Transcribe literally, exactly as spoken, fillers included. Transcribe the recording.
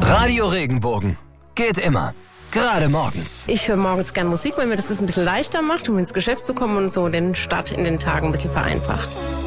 Radio Regenbogen. Geht immer. Gerade morgens. Ich höre morgens gern Musik, weil mir das ein bisschen leichter macht, um ins Geschäft zu kommen und so den Start in den Tagen ein bisschen vereinfacht.